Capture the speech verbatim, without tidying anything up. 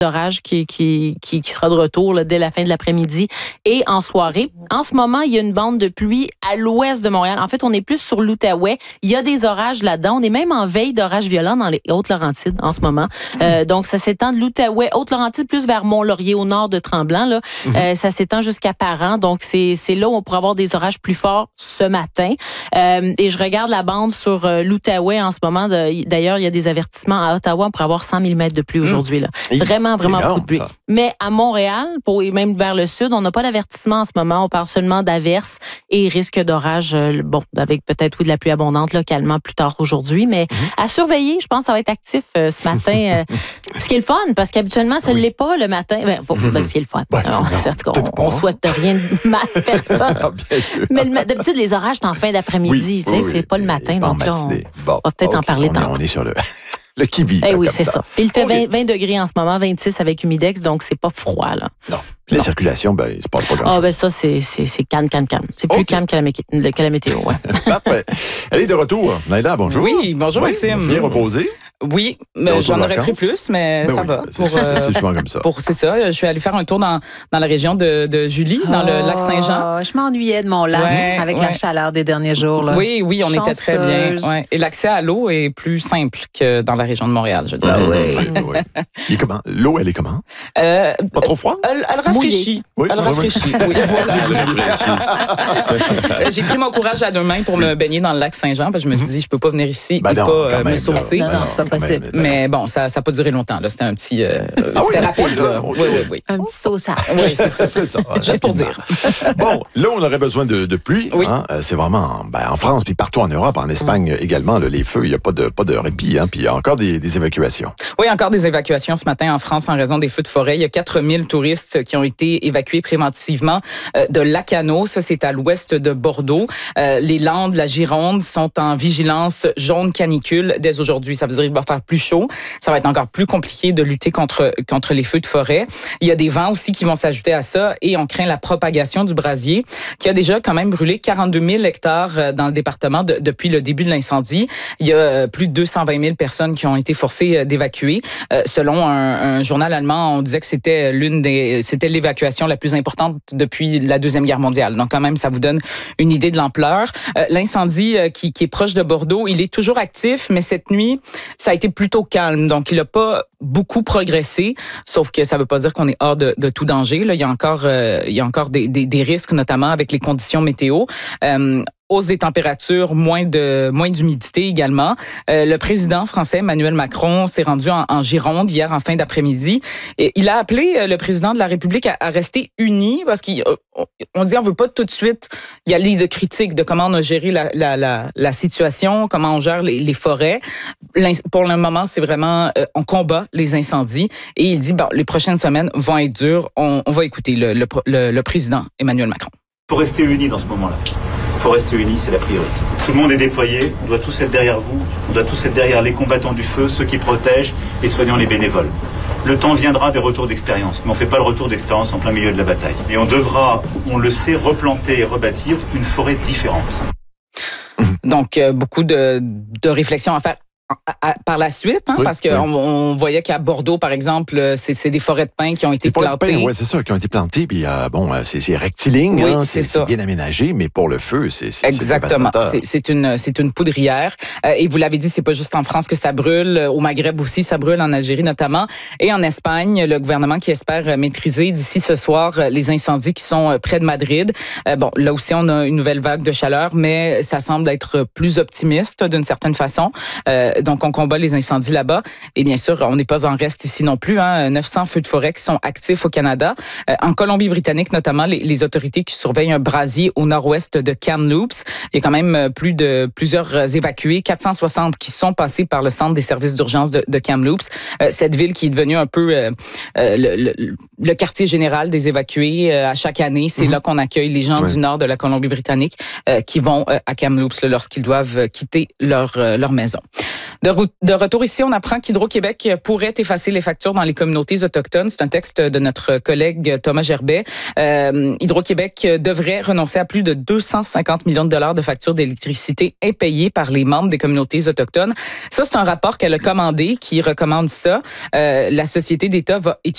d'orage qui, qui, qui, qui sera de retour là, dès la fin de l'après-midi et en soirée. En ce moment, il y a une bande de pluie à l'ouest de Montréal. En fait, on est plus sur l'Outaouais. Il y a des orages là-dedans. On est même en veille d'orages violents dans les Hautes-Laurentides en ce moment. Euh, donc, ça s'étend de l'Outaouais, Haute-Laurentides, plus vers Mont-Laurier, au nord de Tremblant. Là. Mm-hmm. Euh, ça s'étend jusqu'à Parent. Donc, c'est, c'est là où on pourrait avoir des orages plus forts ce matin. Euh, et je regarde la bande sur euh, l'Outaouais en ce moment. De, d'ailleurs, il y a des avertissements à Ottawa. On pourrait avoir cent millimètres de pluie aujourd'hui. Là. Mm. Vraiment, vraiment énorme, beaucoup de pluie. Ça. Mais à Montréal, pour, et même vers le sud, on n'a pas d'avertissement en ce moment. On parle seulement d'averses et risque d'orage. Euh, bon, avec peut-être, oui, de la pluie abondante localement plus tard aujourd'hui. Mais mm-hmm. à surveiller, je pense que ça va être actif euh, ce matin. Euh, ce qui est le fun, parce qu'habituellement, ça ne oui. l'est pas le matin. Ben, bon, mm-hmm. ben, ce qui est le fun. Ouais, Alors, non, certes, on ne souhaite rien de mal à personne. Bien sûr. Mais le, d'habitude, les orages, c'est en fin d'après-midi. Oui, oui, c'est oui. pas le matin. Bon, donc là, on, bon, on va peut-être okay. en parler on tantôt. Est, on est sur le... Le qui-vive. Eh oui, c'est ça. ça. Puis il fait okay. vingt, vingt degrés en ce moment, vingt-six avec humidex, donc c'est pas froid, là. Non. Puis la circulation, ben, il se passe pas grand-chose. Ah, ben ça, c'est, c'est, c'est calme, calme, calme. C'est plus okay. calme que la, mé- que la météo, ouais. Parfait. Elle est de retour. Naïda, bonjour. Oui, bonjour, oui, Maxime. Bien reposé. Oui, mais j'en aurais pris plus, mais ben ça oui, va. C'est, pour, c'est, euh, c'est souvent comme ça. Pour, c'est ça. Je suis allée faire un tour dans, dans la région de, de Julie, dans oh, le lac Saint-Jean. Je m'ennuyais de mon lac ouais, avec ouais. la chaleur des derniers jours. Là. Oui, oui, on Chanceuse. était très bien. Ouais. Et l'accès à l'eau est plus simple que dans la région de Montréal, je dirais. Ah, oui. oui, oui. Il est comment? L'eau, elle est comment? Euh, pas trop froide? Elle, elle rafraîchit. Oui, elle rafraîchit. Oui, voilà. J'ai pris mon courage à deux mains pour me baigner dans le lac Saint-Jean, parce que je me suis dit, je peux pas venir ici ben et non, pas euh, même, me saucer. Non, non, c'est pas possible. Mais, mais bon, ça n'a pas duré longtemps. Là. C'était un petit. Euh, ah c'était oui, rapide. Là. Okay. Oui, oui, oui. Un petit sauçage. Oui, c'est ça. c'est ça. Juste pour dire. Bon, là, on aurait besoin de, de pluie. Oui. Hein? C'est vraiment ben, en France, puis partout en Europe, en Espagne mm. également, là, les feux, il n'y a pas de, pas de répit. Hein? Puis il y a encore des, des évacuations. Oui, encore des évacuations ce matin en France en raison des feux de forêt. Il y a quatre mille touristes qui ont été évacués préventivement euh, de Lacanau. Ça, c'est à l'ouest de Bordeaux. Euh, les Landes, la Gironde sont en vigilance jaune canicule dès aujourd'hui. Ça veut dire qu'il va faire plus chaud. Ça va être encore plus compliqué de lutter contre, contre les feux de forêt. Il y a des vents aussi qui vont s'ajouter à ça et on craint la propagation du brasier qui a déjà quand même brûlé quarante-deux mille hectares dans le département de, depuis le début de l'incendie. Il y a plus de deux cent vingt mille personnes qui ont été forcées d'évacuer. Euh, selon un, un journal allemand, on disait que c'était l'une des, c'était l'évacuation la plus importante depuis la Deuxième Guerre mondiale. Donc quand même, ça vous donne une idée de l'ampleur. Euh, l'incendie euh, qui, qui est proche de Bordeaux, il est toujours actif, mais cette nuit, ça a été plutôt calme. Donc il n'a pas beaucoup progressé, sauf que ça ne veut pas dire qu'on est hors de, de tout danger. Là, il y a encore, euh, il y a encore des, des, des risques, notamment avec les conditions météo. Euh, Hausse des températures, moins de moins d'humidité également. Euh, le président français Emmanuel Macron s'est rendu en, en Gironde hier en fin d'après-midi et il a appelé euh, le président de la République à, à rester uni parce qu'on on dit on veut pas tout de suite y aller de critiques de comment on a géré la, la, la, la situation, comment on gère les, les forêts. L'in- pour le moment, c'est vraiment euh, on combat les incendies et il dit bon les prochaines semaines vont être dures. On, on va écouter le, le, le, le président Emmanuel Macron. Il faut rester unis dans ce moment-là. Il faut rester unis, c'est la priorité. Tout le monde est déployé, on doit tous être derrière vous, on doit tous être derrière les combattants du feu, ceux qui protègent, les soignants, les bénévoles. Le temps viendra des retours d'expérience, mais on ne fait pas le retour d'expérience en plein milieu de la bataille. Et on devra, on le sait, replanter et rebâtir une forêt différente. Donc, euh, beaucoup de, de réflexions à faire. À, à, par la suite, hein, oui, parce qu'on oui. on voyait qu'à Bordeaux, par exemple, c'est, c'est des forêts de pins qui ont été plantées. Oui, c'est ça, qui ont été plantées. Puis, euh, bon, c'est, c'est rectiligne, oui, hein, c'est, c'est, c'est bien aménagé, mais pour le feu, c'est, c'est exactement. C'est, c'est une, c'est une poudrière. Euh, et vous l'avez dit, c'est pas juste en France que ça brûle. Au Maghreb aussi, ça brûle, en Algérie notamment. Et en Espagne, le gouvernement qui espère maîtriser d'ici ce soir les incendies qui sont près de Madrid. Euh, bon, là aussi, on a une nouvelle vague de chaleur, mais ça semble être plus optimiste d'une certaine façon. Euh, Donc, on combat les incendies là-bas. Et bien sûr, on n'est pas en reste ici non plus. Hein. neuf cents feux de forêt qui sont actifs au Canada. Euh, en Colombie-Britannique, notamment, les, les autorités qui surveillent un brasier au nord-ouest de Kamloops. Il y a quand même plus de plusieurs évacués, quatre cent soixante qui sont passés par le centre des services d'urgence de, de Kamloops. Euh, cette ville qui est devenue un peu euh, euh, le, le, le quartier général des évacués. Euh, à chaque année, c'est mm-hmm. là qu'on accueille les gens ouais. du nord de la Colombie-Britannique euh, qui vont euh, à Kamloops là, lorsqu'ils doivent quitter leur, euh, leur maison. De, de retour ici, on apprend qu'Hydro-Québec pourrait effacer les factures dans les communautés autochtones. C'est un texte de notre collègue Thomas Gerbet. Euh, Hydro-Québec devrait renoncer à plus de deux cent cinquante millions de dollars de factures d'électricité impayées par les membres des communautés autochtones. Ça, c'est un rapport qu'elle a commandé qui recommande ça. Euh, la Société d'État va étudier